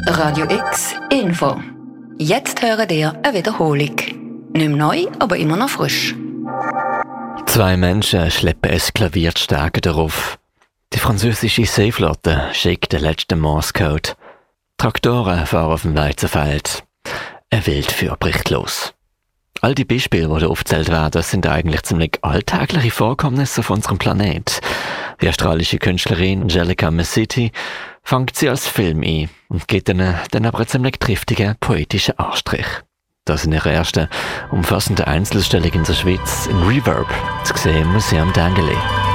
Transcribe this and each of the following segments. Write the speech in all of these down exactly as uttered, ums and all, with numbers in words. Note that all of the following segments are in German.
Radio X Info. Jetzt hören ihr eine Wiederholung. Nicht mehr neu, aber immer noch frisch. Zwei Menschen schleppen eskaliert Stärke darauf. Die französische Seeflotte schickt den letzten Morse-Code. Traktoren fahren auf dem Weizenfeld. Ein Wildführ bricht los. All die Beispiele, die aufgezählt werden, sind eigentlich ziemlich alltägliche Vorkommnisse auf unserem Planet. Die australische Künstlerin Angelica Masiti fängt sie als Film ein und gibt ihnen dann aber einen ziemlich triftigen, poetischen Anstrich. Das in ihrer ersten umfassenden Einzelausstellung in der Schweiz in Reverb, zu sehen im Museum d'Angely.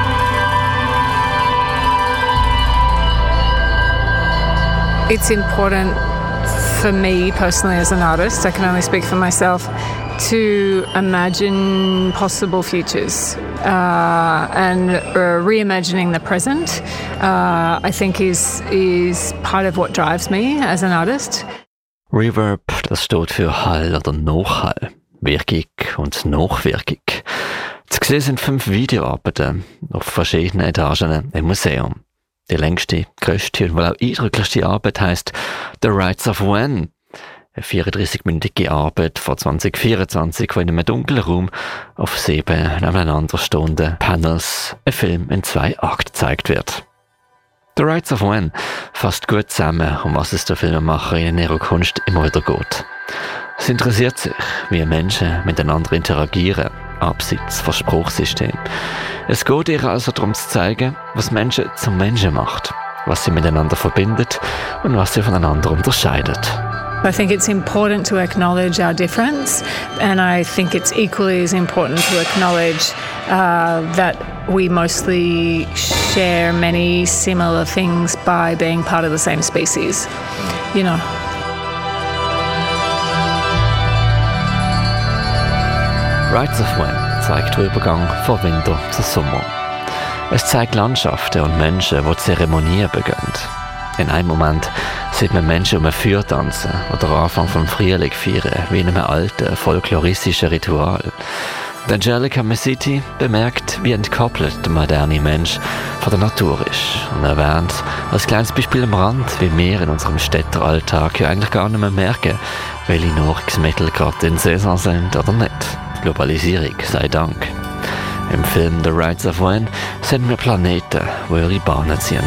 It's important for me personally as an artist, I can only speak for myself, to imagine possible futures uh, and uh, reimagining the present uh, I think is, is part of what drives me as an artist. Reverb, das steht für Hall oder Nachhall, Wirkung und Nachwirkung. Zu sehen sind fünf Videoarbeiten auf verschiedenen Etagen im Museum. Die längste, grösste und wohl auch eindrücklichste Arbeit heisst The Rights of When. Eine vierunddreißig-minütige Arbeit von zwanzig vierundzwanzig, wo in einem dunklen Raum auf sieben nebeneinander stehenden Panels ein Film in zwei Akten gezeigt wird. The Rights of When fasst gut zusammen, um was es der Filmemacher in ihrer Kunst immer wieder geht. Es interessiert sich, wie Menschen miteinander interagieren, abseits von Spruchsystemen. Es geht ihr also darum zu zeigen, was Menschen zum Menschen macht, was sie miteinander verbindet und was sie voneinander unterscheidet. I think it's important to acknowledge our difference, and I think it's equally as important to acknowledge uh, that we mostly share many similar things by being part of the same species, you know. Rights of When zeigt den Übergang von Winter zu Sommer. Es zeigt Landschaften und Menschen, die Zeremonien beginnen. In einem Moment sieht man Menschen um ein Feuer tanzen oder Anfang vom Frühling feiern, wie in einem alten, folkloristischen Ritual. Angelica Masiti bemerkt, wie entkoppelt der moderne Mensch von der Natur ist und erwähnt als kleines Beispiel am Rand, wie wir in unserem Städteralltag ja eigentlich gar nicht mehr merken, welche Nahrungsmittel gerade in Saison sind oder nicht. Globalisierung sei Dank. Im Film The Rights of When sind wir Planeten, die ihre Bahnen ziehen.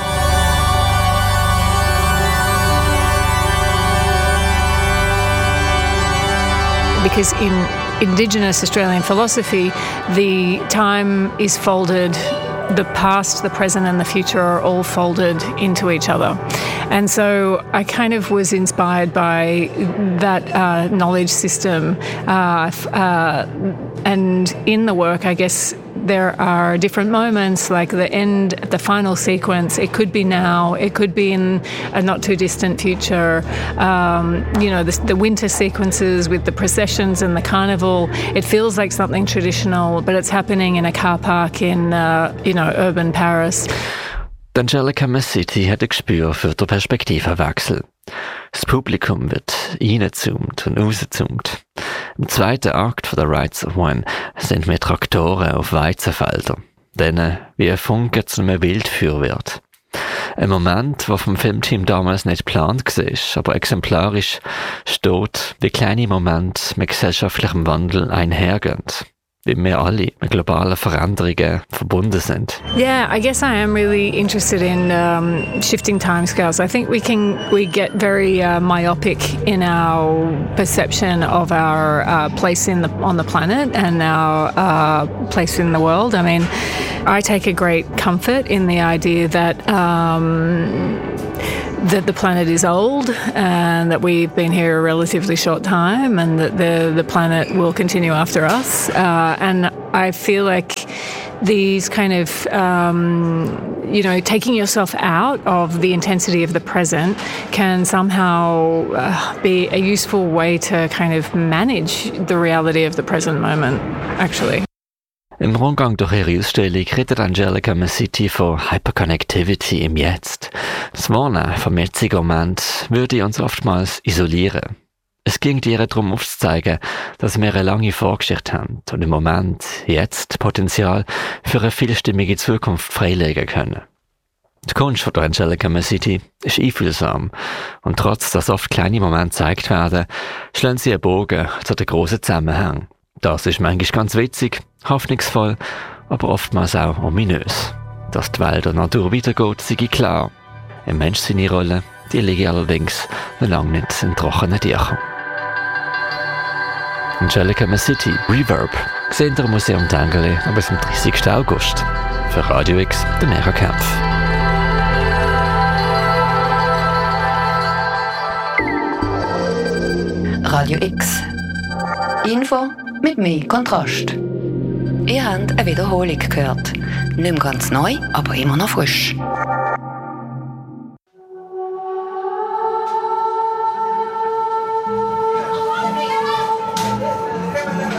Because in Indigenous Australian philosophy, the time is folded, the past, the present and the future are all folded into each other. And so I kind of was inspired by that uh, knowledge system. Uh, uh, and in the work, I guess, there are different moments, like the end, the final sequence. It could be now, it could be in a not too distant future. Um, you know, the, the winter sequences with the processions and the carnival. It feels like something traditional, but it's happening in a car park in, uh, you know, urban Paris. Angelica Masiti hat ein Gespür für den Perspektivenwechsel. Das Publikum wird reingezoomt und rausgezoomt. Im zweiten Akt von The Rights of When sind wir Traktoren auf Weizenfeldern, denen wie ein Funke zu einem Wildführ wird. Ein Moment, der vom Filmteam damals nicht geplant war, aber exemplarisch steht, wie kleine Momente mit gesellschaftlichem Wandel einhergehen. Wie wir alle mit globalen Veränderungen verbunden sind. Yeah, I guess I am really interested in um, shifting timescales. I think we can we get very uh, myopic in our perception of our uh, place in the on the planet and our uh, place in the world. I mean, I take a great comfort in the idea that um, that the planet is old and that we've been here a relatively short time and that the the planet will continue after us. Uh, and I feel like these kind of, um, you know, taking yourself out of the intensity of the present can somehow uh, be a useful way to kind of manage the reality of the present moment, actually. Im Rundgang durch ihre Ausstellung redet Angelica Masiti von Hyperconnectivity im Jetzt. Das Warnen vom jetzigen Moment würde uns oftmals isolieren. Es ging ihr darum aufzuzeigen, dass wir eine lange Vorgeschichte haben und im Moment, jetzt, Potenzial für eine vielstimmige Zukunft freilegen können. Die Kunst von der Angelica Masiti ist einfühlsam und trotz, dass oft kleine Momente gezeigt werden, schlagen sie einen Bogen zu den grossen Zusammenhängen. Das ist manchmal ganz witzig, hoffnungsvoll, aber oftmals auch ominös. Dass die Welt der Natur weitergeht, sei klar. Im Mensch seine Rolle, die liegen allerdings noch lange nicht in trockenen Tüchern. Angelica Masiti, Reverb, gesehen im Museum Tengeli bis zum dreißigsten August. Für Radio X, der Mera Kempf. Radio X. Info mit mehr Kontrast. Ihr habt eine Wiederholung gehört. Nicht mehr ganz neu, aber immer noch frisch.